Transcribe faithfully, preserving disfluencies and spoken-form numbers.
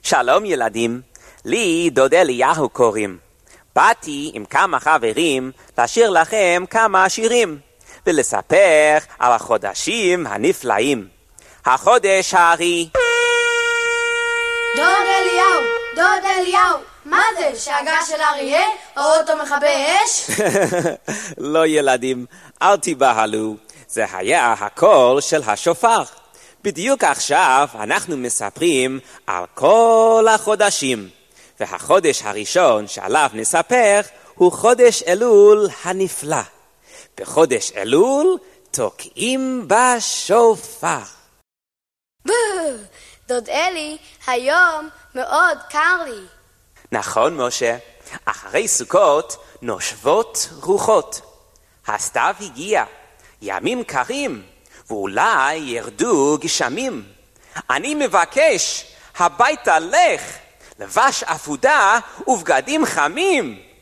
שלום ילדים, לי דוד אליהו קוראים. באתי עם כמה חברים לשיר לכם כמה שירים, ולספר על החודשים הנפלאים. החודש הארי. דוד אליהו, דוד אליהו, מה זה? שאגה של אריה? או אותו מכבי אש? לא ילדים, אל תיבהלו. זה היה הקול של השופר. בדיוק עכשיו אנחנו מספרים על כל החודשים. והחודש הראשון שעליו נספר הוא חודש אלול הנפלא. בחודש אלול תוקעים בשופר. דוד אלי, היום מאוד קר לי. נכון משה, אחרי סוכות נושבות רוחות. הסתיו הגיע, ימים קרים, ואולי ירדו גשמים. אני מבקש, הביתה לך, לבש אפודה ובגדים חמים.